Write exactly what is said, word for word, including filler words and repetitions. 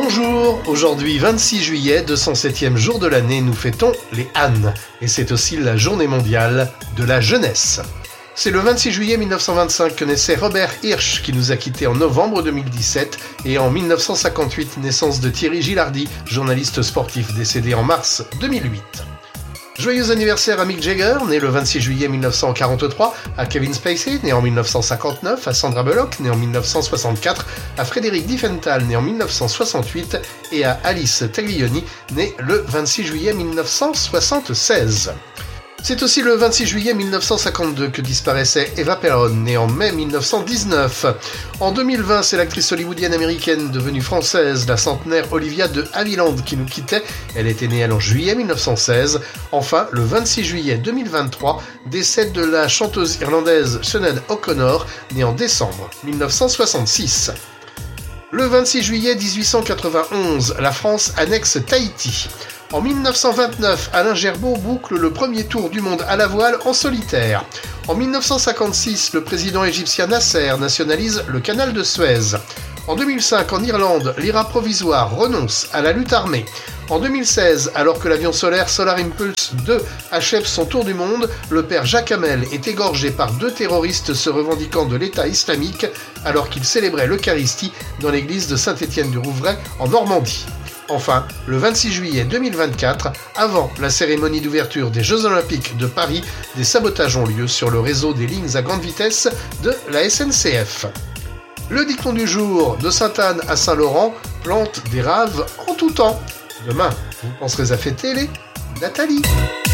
Bonjour, aujourd'hui vingt-six juillet, deux cent septième jour de l'année, nous fêtons les ânes. Et c'est aussi la journée mondiale de la jeunesse. C'est le vingt-six juillet mille neuf cent vingt-cinq que naissait Robert Hirsch, qui nous a quittés en novembre deux mille dix-sept, et en mille neuf cent cinquante-huit, naissance de Thierry Gilardi, journaliste sportif décédé en mars deux mille huit. Joyeux anniversaire à Mick Jagger, né le vingt-six juillet mille neuf cent quarante-trois, à Kevin Spacey, né en mille neuf cent cinquante-neuf, à Sandra Bullock, né en mille neuf cent soixante-quatre, à Frédéric Diffenthal, né en mille neuf cent soixante-huit, et à Alice Taglioni, né le vingt-six juillet mille neuf cent soixante-seize. C'est aussi le vingt-six juillet mille neuf cent cinquante-deux que disparaissait Eva Perón, née en mai mille neuf cent dix-neuf. En deux mille vingt, c'est l'actrice hollywoodienne américaine devenue française, la centenaire Olivia de Havilland, qui nous quittait. Elle était née en juillet mille neuf cent seize. Enfin, le vingt-six juillet deux mille vingt-trois, décès de la chanteuse irlandaise Sinéad O'Connor, née en décembre mille neuf cent soixante-six. Le vingt-six juillet dix-huit cent quatre-vingt-onze, la France annexe Tahiti. En mille neuf cent vingt-neuf, Alain Gerbaud boucle le premier tour du monde à la voile en solitaire. En mille neuf cent cinquante-six, le président égyptien Nasser nationalise le canal de Suez. En deux mille cinq, en Irlande, l'I R A provisoire renonce à la lutte armée. En deux mille seize, alors que l'avion solaire Solar Impulse deux achève son tour du monde, le père Jacques Hamel est égorgé par deux terroristes se revendiquant de l'État islamique alors qu'il célébrait l'Eucharistie dans l'église de Saint-Étienne-du-Rouvray en Normandie. Enfin, le vingt-six juillet deux mille vingt-quatre, avant la cérémonie d'ouverture des Jeux Olympiques de Paris, des sabotages ont lieu sur le réseau des lignes à grande vitesse de la S N C F. Le dicton du jour, de Sainte-Anne à Saint-Laurent, plante des raves en tout temps. Demain, vous penserez à fêter les Nathalie.